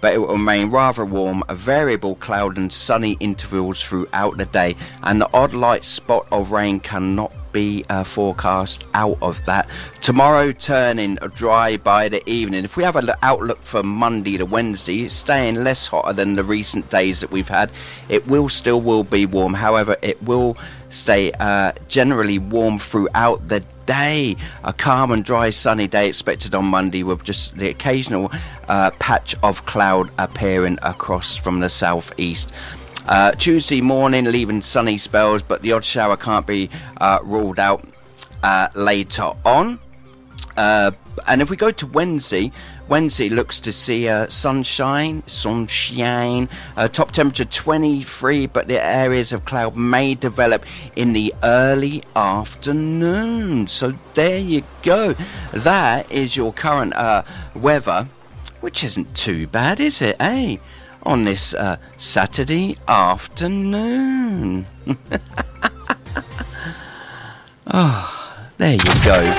but it will remain rather warm, a variable cloud and sunny intervals throughout the day, and the odd light spot of rain cannot be forecast out of that. Tomorrow turning dry by the evening. If we have an outlook for Monday to Wednesday, it's staying less hotter than the recent days that we've had. It will be warm, however it will stay generally warm throughout the day. A calm and dry sunny day expected on Monday, with just the occasional patch of cloud appearing across from the southeast. Tuesday morning leaving sunny spells, but the odd shower can't be ruled out later on. And if we go to Wednesday looks to see sunshine, top temperature 23, but the areas of cloud may develop in the early afternoon. So there you go. That is your current weather, which isn't too bad, is it, eh? On this Saturday afternoon. Oh, there you go.